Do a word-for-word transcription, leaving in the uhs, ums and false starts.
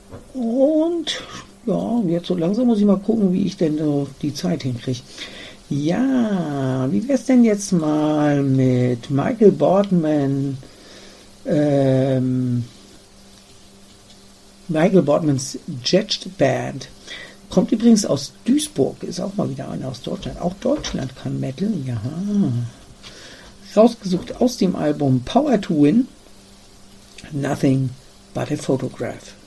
Und ja, jetzt so langsam muss ich mal gucken, wie ich denn so die Zeit hinkriege. Ja, wie wär's denn jetzt mal mit Michael Boardman, ähm, Michael Boardmans Judged Band. Kommt übrigens aus Duisburg, ist auch mal wieder einer aus Deutschland. Auch Deutschland kann Metal, ja. Rausgesucht aus dem Album Power to Win, Nothing but a Photograph.